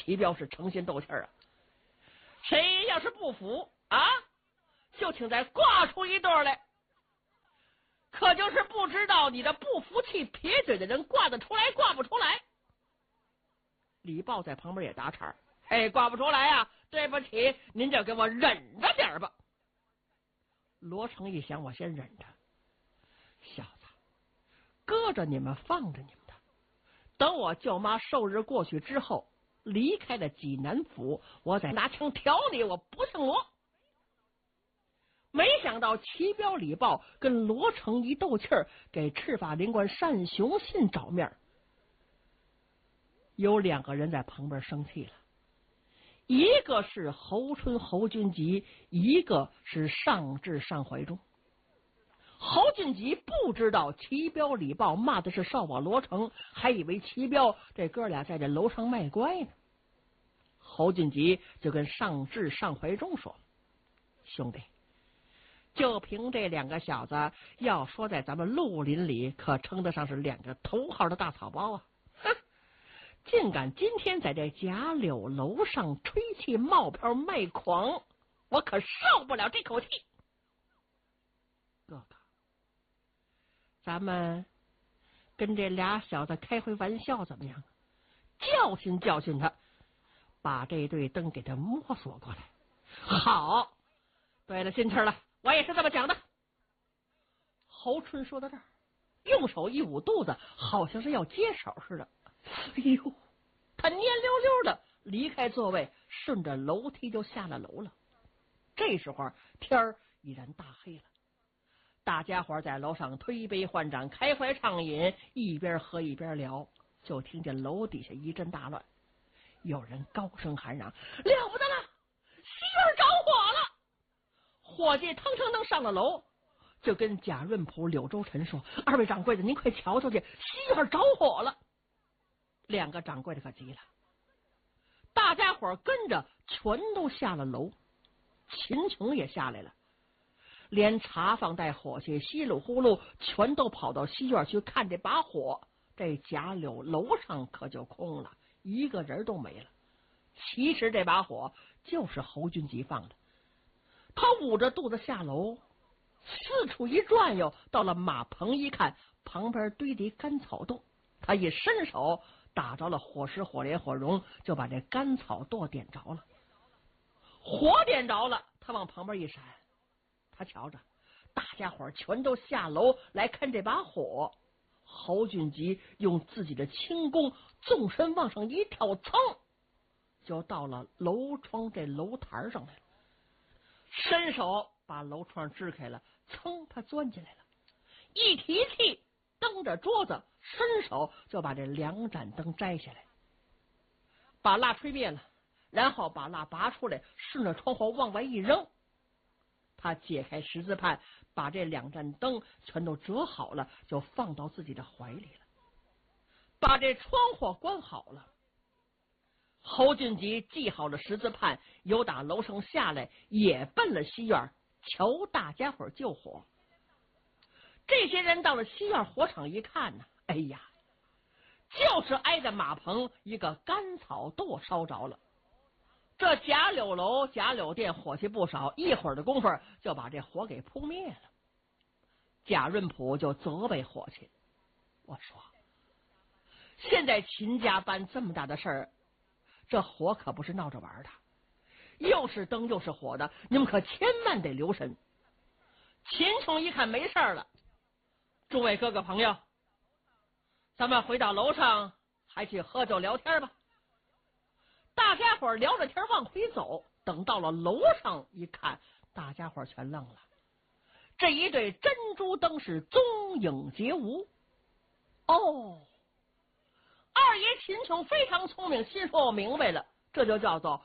齐彪是诚心斗气啊，谁要是不服啊，就请再挂出一对来。可就是不知道你的不服气撇嘴的人挂得出来挂不出来。李豹在旁边也打岔，挂不出来啊，对不起，您就给我忍着点吧。罗成一想，我先忍着，小子，搁着你们放着你们的，等我舅妈寿日过去之后，离开了济南府，我再拿枪挑你，我不姓罗。没想到齐彪李豹跟罗成一斗气儿，给赤发灵官单雄信找面。有2个人在旁边生气了，一个是侯春侯君集，一个是上至上怀忠。侯俊吉不知道齐彪李豹骂的是少王罗成，还以为齐彪这哥俩在这楼上卖乖呢。侯俊吉就跟上至上怀忠说，兄弟，就凭这2个小子，要说在咱们绿林里可称得上是2个头号的大草包啊！哼，竟敢今天在这贾柳楼上吹气冒飘卖狂，我可受不了这口气。哥哥，咱们跟这俩小子开回玩笑怎么样？教训教训他，把这对灯给他摸索过来。好，对了心气了，我也是这么讲的。侯春说到这儿，用手一捂肚子，好像是要接手似的。哎呦，他蔫溜溜的离开座位，顺着楼梯就下了楼了。这时候天儿已然大黑了，大家伙在楼上推杯换盏，开怀畅饮，一边喝一边聊，就听见楼底下一阵大乱，有人高声喊嚷，了不得了，西院着火了！伙计腾腾腾上了楼，就跟贾润甫、柳周臣说，二位掌柜的，您快瞧瞧去，西院着火了。2个掌柜的可急了，大家伙跟着全都下了楼，秦琼也下来了，连茶坊带伙计稀里呼噜全都跑到西院去看这把火。这贾柳楼上可就空了，一个人都没了。其实这把火就是侯君集放的。他捂着肚子下楼，四处一转悠，到了马棚一看，旁边堆的干草垛，他一伸手打着了火石、火镰、火绒，就把这干草垛点着了。火点着了，他往旁边一闪，他瞧着大家伙全都下楼来看这把火。侯俊吉用自己的轻功纵身往上一跳，噌就到了楼窗这楼台上来了，伸手把楼窗支开了，噌他钻进来了，一提气蹬着桌子，伸手就把这2盏灯摘下来，把蜡吹灭了，然后把蜡拔出来，顺着窗户往外一扔。他解开十字畔，把这2盏灯全都折好了，就放到自己的怀里了，把这窗户关好了。侯俊吉系好了十字畔，由打楼上下来，也奔了西院，求大家伙救火。这些人到了西院火场一看呢，哎呀，就是挨着马棚一个干草垛烧着了。这贾柳楼、贾柳店火气不少，一会儿的功夫就把这火给扑灭了。贾润甫就责备伙计，我说现在秦家办这么大的事儿，这火可不是闹着玩的，又是灯又是火的，你们可千万得留神。秦琼一看没事了，诸位哥哥朋友，咱们回到楼上还去喝酒聊天吧。大家伙聊着天往回走，等到了楼上一看，大家伙全愣了，这一对珍珠灯是踪影皆无。哦，二爷秦琼非常聪明，心说我明白了，这就叫做